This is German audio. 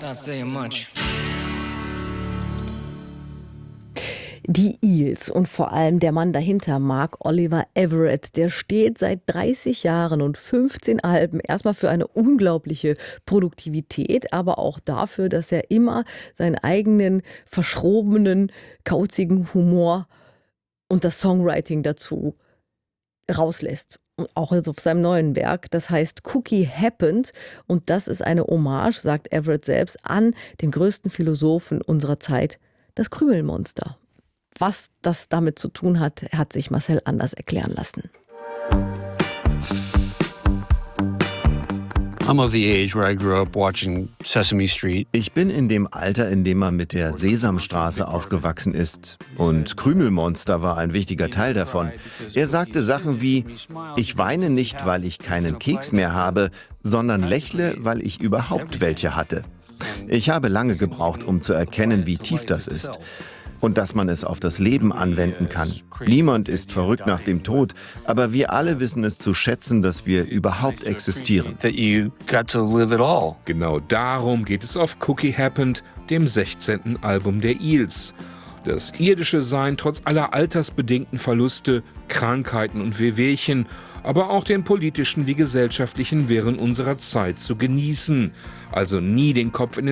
Die Eels und vor allem der Mann dahinter, Mark Oliver Everett, der steht seit 30 Jahren und 15 Alben erstmal für eine unglaubliche Produktivität, aber auch dafür, dass er immer seinen eigenen verschrobenen, kauzigen Humor und das Songwriting dazu rauslässt. Und auch jetzt auf seinem neuen Werk, das heißt Cookie Happened, und das ist eine Hommage, sagt Everett selbst, an den größten Philosophen unserer Zeit, das Krümelmonster. Was das damit zu tun hat, hat sich Marcel anders erklären lassen. Ich bin in dem Alter, in dem man mit der Sesamstraße aufgewachsen ist. Und Krümelmonster war ein wichtiger Teil davon. Er sagte Sachen wie: Ich weine nicht, weil ich keinen Keks mehr habe, sondern lächle, weil ich überhaupt welche hatte. Ich habe lange gebraucht, um zu erkennen, wie tief das ist. Und dass man es auf das Leben anwenden kann. Niemand ist verrückt nach dem Tod, aber wir alle wissen es zu schätzen, dass wir überhaupt existieren. Genau darum geht es auf Cookie Happened, dem 16. Album der Eels. Das irdische Sein trotz aller altersbedingten Verluste, Krankheiten und Wehwehchen, aber auch den politischen wie gesellschaftlichen Wirren unserer Zeit zu genießen. Also nie den Kopf in den